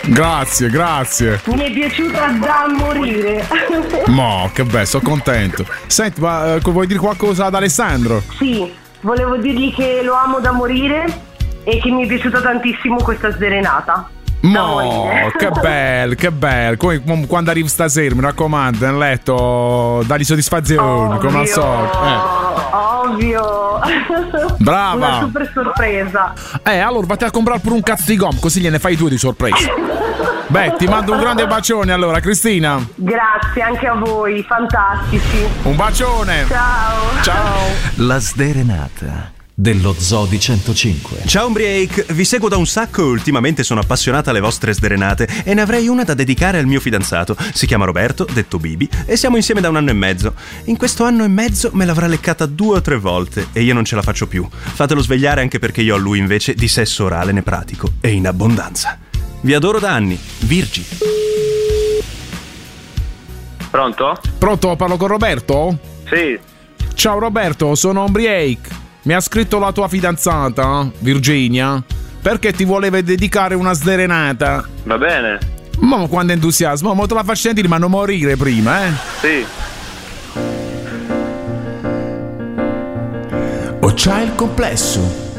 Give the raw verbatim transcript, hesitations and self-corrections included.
Grazie, grazie. Mi è piaciuta da morire. Mo, che bello, sono contento. Senti, ma eh, vuoi dire qualcosa ad Alessandro? Sì, volevo dirgli che lo amo da morire e che mi è piaciuta tantissimo questa serenata. Mo, che bello, che bello. Come, quando arrivi stasera, mi raccomando, nel letto, dagli soddisfazione, come al solito. Eh. Ovvio. Brava. Una super sorpresa. Eh, allora vatti a comprare pure un cazzo di gom, così gliene fai due di sorpresa. Beh, ti mando un grande bacione allora, Cristina. Grazie anche a voi, fantastici. Un bacione. Ciao. Ciao. La sderenata dello Zoo di centocinque. Ciao Umbriake, vi seguo da un sacco e ultimamente sono appassionata alle vostre sderenate e ne avrei una da dedicare al mio fidanzato. Si chiama Roberto, detto Bibi, e siamo insieme da un anno e mezzo. In questo anno e mezzo me l'avrà leccata due o tre volte e io non ce la faccio più. Fatelo svegliare anche perché io a lui invece di sesso orale ne pratico e in abbondanza. Vi adoro da anni, Virgi. Pronto? Pronto, parlo con Roberto? Sì. Ciao Roberto, sono Umbriake. Mi ha scritto la tua fidanzata, Virginia, perché ti voleva dedicare una sderenata. Va bene. Ma quando entusiasmo, ma te la faccio sentire, ma non morire prima, eh? Sì. O c'hai il complesso